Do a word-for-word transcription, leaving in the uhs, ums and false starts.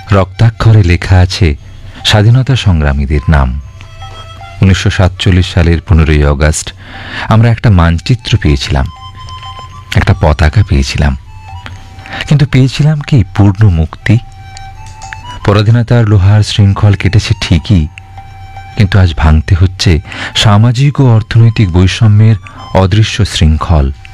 রক্তাক্ষরে লেখা আছে স্বাধীনতা সংগ্রামীদের নাম। উনিশশো সাতচল্লিশ সালের পনেরোই অগস্ট আমরা একটা মানচিত্র পেয়েছিলাম, একটা পতাকা পেয়েছিলাম, কিন্তু পেয়েছিলাম কি পূর্ণ মুক্তি? পরাধীনতার লোহার শৃঙ্খল কেটেছে ঠিকই, কিন্তু আজ ভাঙতে হচ্ছে সামাজিক ও অর্থনৈতিক বৈষম্যের অদৃশ্য শৃঙ্খল।